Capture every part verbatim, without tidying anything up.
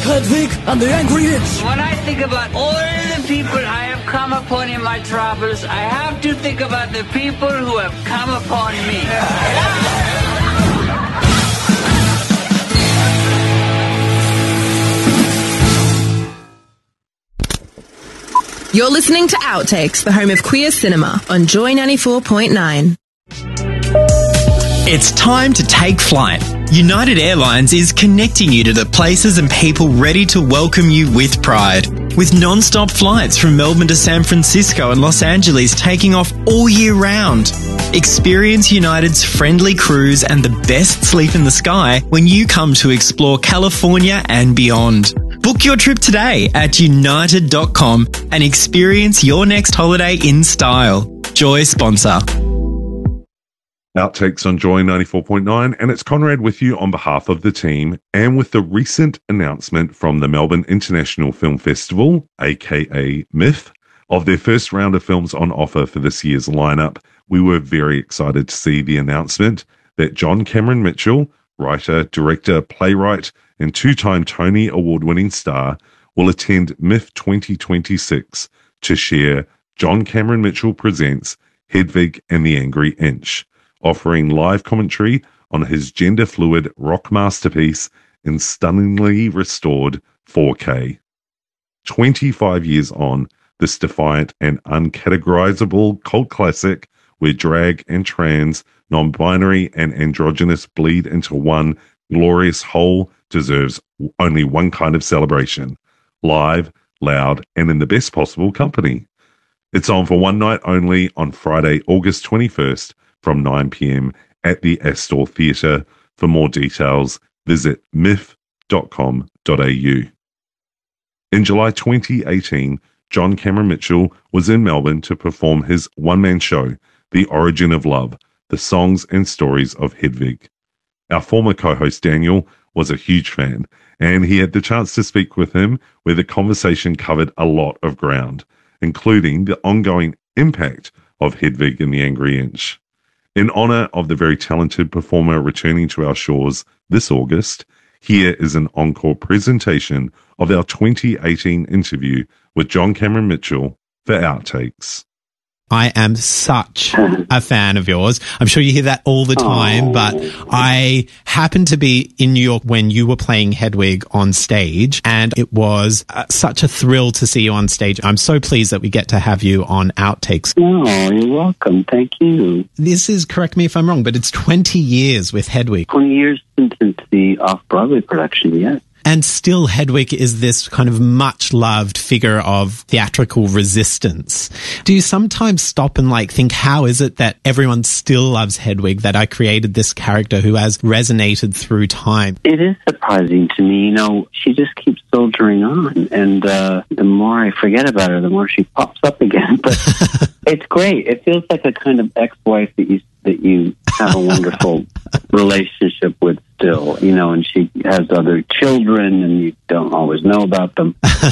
Hedwig and the Angry Inch. When I think about all the people I have come upon in my travels, I have to think about the people who have come upon me. You're listening to Outtakes, the home of queer cinema, on Joy ninety-four point nine. It's time to take flight. United Airlines is connecting you to the places and people ready to welcome you with pride. With non-stop flights from Melbourne to San Francisco and Los Angeles taking off all year round. Experience United's friendly crews and the best sleep in the sky when you come to explore California and beyond. Book your trip today at united dot com and experience your next holiday in style. Joy sponsor. Outtakes on Joy ninety-four point nine, and it's Conrad with you on behalf of the team, and with the recent announcement from the Melbourne International Film Festival, aka MIFF, of their first round of films on offer for this year's lineup, we were very excited to see the announcement that John Cameron Mitchell, writer, director, playwright, and two-time Tony Award-winning star, will attend MIFF twenty twenty-six to share John Cameron Mitchell Presents Hedwig and the Angry Inch, offering live commentary on his gender-fluid rock masterpiece in stunningly restored four K. twenty-five years on, this defiant and uncategorizable cult classic where drag and trans, non-binary and androgynous bleed into one glorious whole deserves only one kind of celebration: live, loud, and in the best possible company. It's on for one night only on Friday, August twenty-first, from nine p.m. at the Astor Theatre. For more details, visit miff dot com dot a u. In July twenty eighteen, John Cameron Mitchell was in Melbourne to perform his one-man show, The Origin of Love, the songs and stories of Hedwig. Our former co-host Daniel was a huge fan, and he had the chance to speak with him where the conversation covered a lot of ground, including the ongoing impact of Hedwig and the Angry Inch. In honour of the very talented performer returning to our shores this August, here is an encore presentation of our twenty eighteen interview with John Cameron Mitchell for Outtakes. I am such a fan of yours. I'm sure you hear that all the time, but I happened to be in New York when you were playing Hedwig on stage, and it was uh, such a thrill to see you on stage. I'm so pleased that we get to have you on Outtakes. Oh, you're welcome. Thank you. This is, correct me if I'm wrong, but it's twenty years with Hedwig. twenty years since the off-Broadway production, yes. And still, Hedwig is this kind of much-loved figure of theatrical resistance. Do you sometimes stop and like think, how is it that everyone still loves Hedwig, that I created this character who has resonated through time? It is surprising to me. You know, she just keeps soldiering on, and uh, the more I forget about her, the more she pops up again. But it's great. It feels like a kind of ex-wife that you that you have a wonderful relationship with still, you know, and she has other children and you don't always know about them,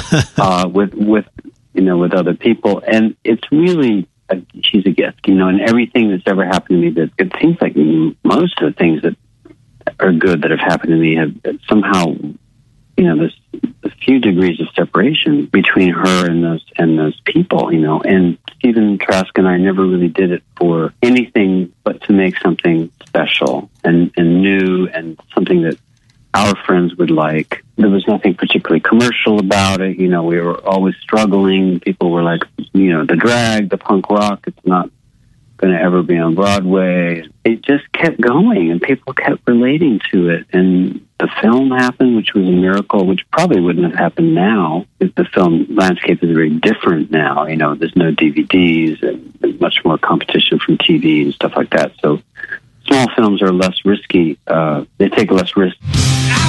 uh, with, with, you know, with other people. And it's really, a, she's a gift, you know, and everything that's ever happened to me, that it seems like most of the things that are good that have happened to me have somehow, you know, there's a few degrees of separation between her and those and those people, you know. And Stephen Trask and I never really did it for anything but to make something special and, and new and something that our friends would like. There was nothing particularly commercial about it. You know, we were always struggling. People were like, you know, the drag, the punk rock, it's not going to ever be on Broadway. It just kept going, and people kept relating to it. And the film happened, which was a miracle, which probably wouldn't have happened now. The film landscape is very different now. You know, there's no D V Ds and there's much more competition from T V and stuff like that. So small films are less risky. Uh, they take less risk.